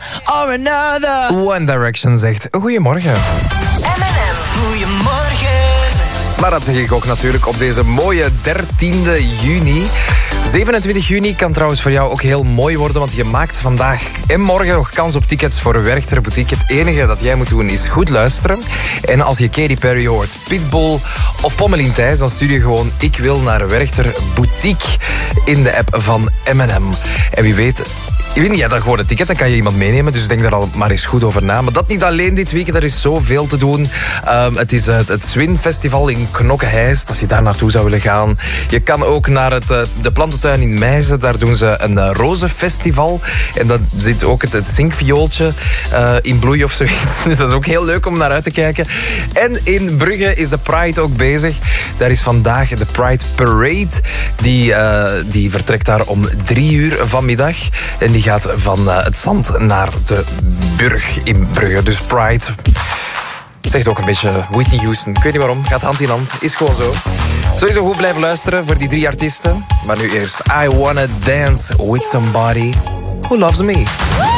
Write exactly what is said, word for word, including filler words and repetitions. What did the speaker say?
or another. One Direction zegt goedemorgen. M en M, goedemorgen. Maar dat zeg ik ook natuurlijk op deze mooie dertiende juni. zevenentwintig juni kan trouwens voor jou ook heel mooi worden, want je maakt vandaag en morgen nog kans op tickets voor Werchter Boutique. Het enige dat jij moet doen is goed luisteren. En als je Katy Perry hoort, Pitbull of Pommelien Thijs, dan stuur je gewoon ik wil naar Werchter Boutique in de app van M en M. En wie weet... Je weet niet, ja, dan gewoon een ticket, dan kan je iemand meenemen. Dus denk daar al maar eens goed over na. Maar dat niet alleen dit weekend, er is zoveel te doen. Um, het is het, het Swin Festival in Knokke-Heist, als je daar naartoe zou willen gaan. Je kan ook naar het, de plantentuin in Meizen. Daar doen ze een uh, rozenfestival. En dan zit ook het, het zinkviooltje uh, in bloei of zoiets. Dus dat is ook heel leuk om naar uit te kijken. En in Brugge is de Pride ook bezig. Daar is vandaag de Pride Parade. Die, uh, die vertrekt daar om drie uur vanmiddag. En die gaat van uh, het zand naar de Burg in Brugge. Dus Pride zegt ook een beetje Whitney Houston. Ik weet niet waarom, gaat hand in hand. Is gewoon zo. Sowieso goed blijven luisteren voor die drie artiesten. Maar nu eerst I Wanna Dance With Somebody Who Loves Me.